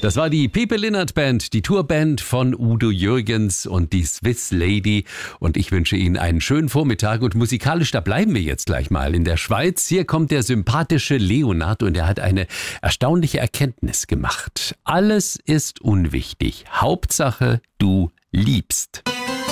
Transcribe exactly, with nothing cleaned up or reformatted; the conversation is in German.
Das war die Pepe Linnert Band, die Tourband von Udo Jürgens und die Swiss Lady. Und ich wünsche Ihnen einen schönen Vormittag. Und musikalisch, da bleiben wir jetzt gleich mal in der Schweiz. Hier kommt der sympathische Leonard und er hat eine erstaunliche Erkenntnis gemacht. Alles ist unwichtig. Hauptsache, du liebst.